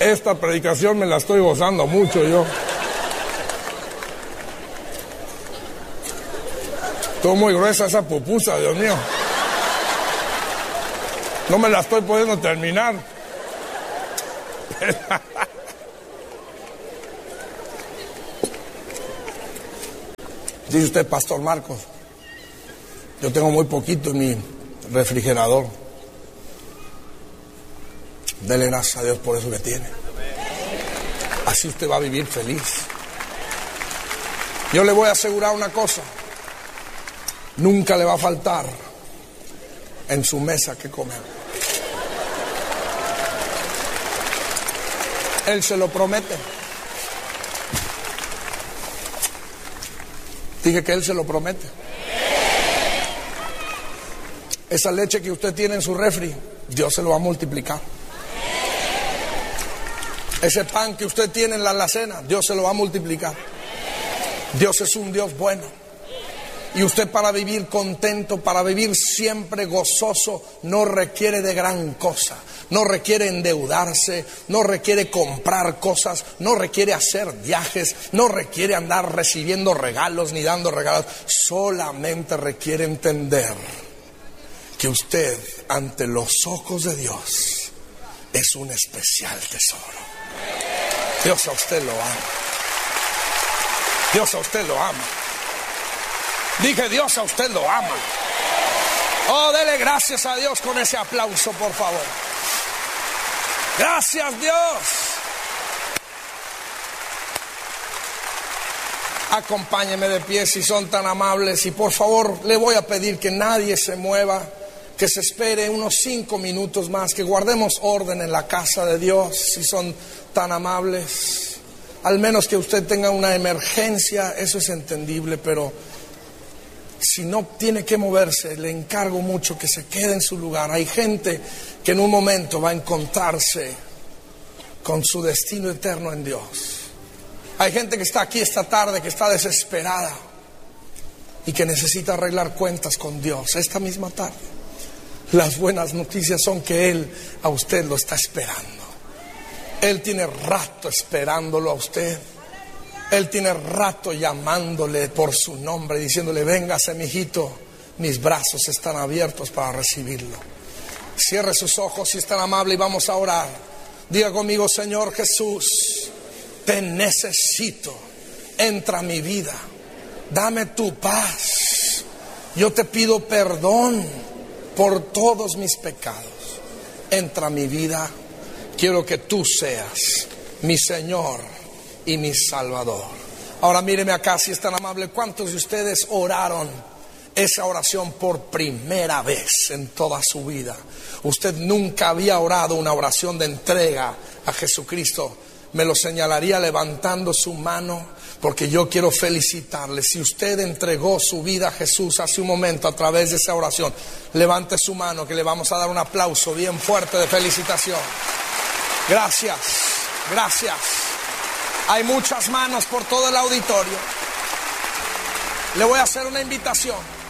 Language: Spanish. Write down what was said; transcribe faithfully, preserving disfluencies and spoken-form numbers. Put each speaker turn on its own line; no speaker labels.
Esta predicación me la estoy gozando mucho yo. Estuvo muy gruesa esa pupusa, Dios mío. No me la estoy pudiendo terminar. Dice usted, Pastor Marcos, yo tengo muy poquito en mi refrigerador. Dele gracias a Dios por eso que tiene. Así usted va a vivir feliz. Yo le voy a asegurar una cosa: nunca le va a faltar en su mesa que comer. Él se lo promete. Dije que Él se lo promete. Esa leche que usted tiene en su refri, Dios se lo va a multiplicar. Ese pan que usted tiene en la alacena, Dios se lo va a multiplicar. Dios es un Dios bueno. Y usted, para vivir contento, para vivir siempre gozoso, no requiere de gran cosa. No requiere endeudarse, no requiere comprar cosas, no requiere hacer viajes, no requiere andar recibiendo regalos ni dando regalos. Solamente requiere entender que usted, ante los ojos de Dios, es un especial tesoro. Dios a usted lo ama. Dios a usted lo ama. Dije, Dios a usted lo ama. Oh, dele gracias a Dios con ese aplauso, por favor. Gracias, Dios. Acompáñenme de pie si son tan amables. Y por favor, le voy a pedir que nadie se mueva, que se espere unos cinco minutos más, que guardemos orden en la casa de Dios, si son tan amables. Al menos que usted tenga una emergencia, eso es entendible, pero si no tiene que moverse, le encargo mucho que se quede en su lugar. Hay gente que en un momento va a encontrarse con su destino eterno en Dios. Hay gente que está aquí esta tarde, que está desesperada y que necesita arreglar cuentas con Dios esta misma tarde. Las buenas noticias son que Él a usted lo está esperando. Él tiene rato esperándolo a usted. Él tiene rato llamándole por su nombre, diciéndole, véngase, mijito, mis brazos están abiertos para recibirlo. Cierre sus ojos si es tan amable y vamos a orar. Diga conmigo, Señor Jesús, te necesito. Entra a mi vida. Dame tu paz. Yo te pido perdón por todos mis pecados. Entra a mi vida. Quiero que tú seas mi Señor y mi Salvador. Ahora míreme acá si es tan amable. ¿Cuántos de ustedes oraron esa oración por primera vez en toda su vida? Usted nunca había orado una oración de entrega a Jesucristo. Me lo señalaría levantando su mano, porque yo quiero felicitarle. Si usted entregó su vida a Jesús hace un momento a través de esa oración, levante su mano, que le vamos a dar un aplauso bien fuerte de felicitación. Gracias, gracias. Hay muchas manos por todo el auditorio. Le voy a hacer una invitación.